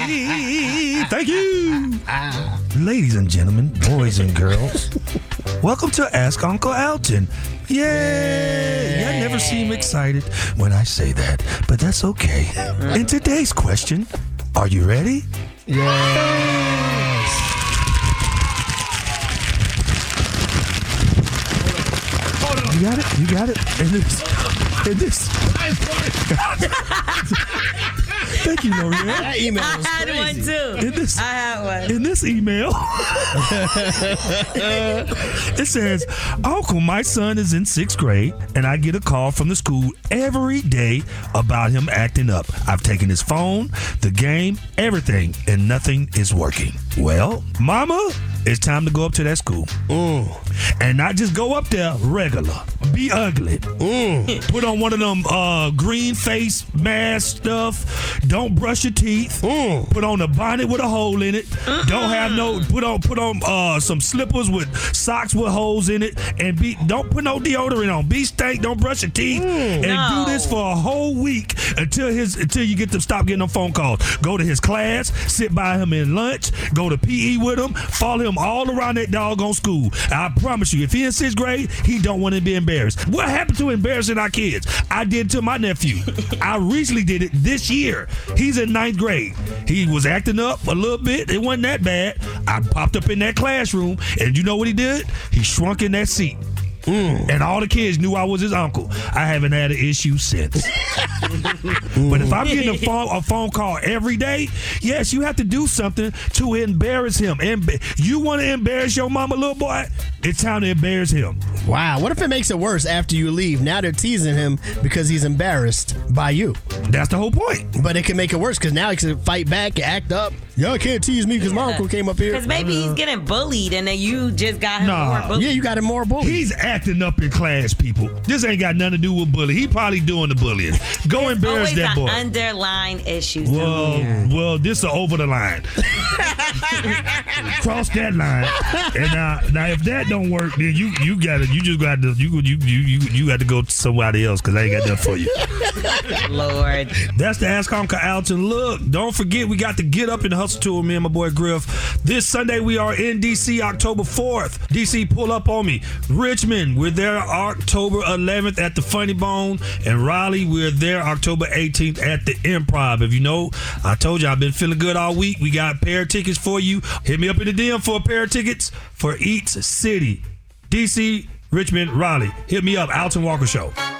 Thank you. Ladies and gentlemen, boys and girls, welcome to Ask Uncle Alton. Yay! I never seem excited when I say that, but that's okay. And today's question, are you ready? Yes. You got it. And this. Thank you, L'Oreal. That email was I had one too. I had one. In this email, it says, Uncle, my son is in 6th grade, and I get a call from the school every day about him acting up. I've taken his phone, the game, everything, and nothing is working. Well, Mama, it's time to go up to that school. And not just go up there regular. Be ugly. Put on one of them green face mask stuff. Don't brush your teeth. Put on a bonnet with a hole in it. Don't have no. Put on some slippers with socks with holes in it. And don't put no deodorant on. Be stank. Don't brush your teeth. And do this for a whole week until you get to stop getting them phone calls. Go to his class. Sit by him in lunch. Go to PE with him. Follow him all around that doggone school. I promise you, if he in 6th grade, he don't want to be embarrassed. What happened to embarrassing our kids? I did to my nephew. I recently did it this year. He's in 9th grade. He was acting up a little bit. It wasn't that bad. I popped up in that classroom, and you know what he did? He shrunk in that seat. And all the kids knew I was his uncle. I haven't had an issue since. But if I'm getting a phone call every day, yes, you have to do something to embarrass him. You want to embarrass your mama, little boy? It's time to embarrass him. Wow. What if it makes it worse after you leave? Now they're teasing him because he's embarrassed by you. That's the whole point. But it can make it worse because now he can fight back and act up. Y'all can't tease me because my uncle came up here. Because maybe he's getting bullied and then you just got him more bullied. Yeah, you got him more bullied. He's acting up in class, people. This ain't got nothing to do with bullying. He probably doing the bullying. Go embarrass that boy. Underlying issues. Well, this is over the line. Cross that line. And now if that don't work, then you got to go to somebody else because I ain't got nothing for you. Lord. That's the Ask Uncle Alton. Look, don't forget we got to get up and hustle tour, me and my boy Griff. This Sunday we are in DC, October 4th. DC, pull up on me. Richmond, we're there October 11th at the Funny Bone. And Raleigh, we're there October 18th at the Improv. If you know, I told you I've been feeling good all week. We got pair of tickets for you. Hit me up in the DM for a pair of tickets for each city. DC, Richmond, Raleigh. Hit me up, Alton Walker Show.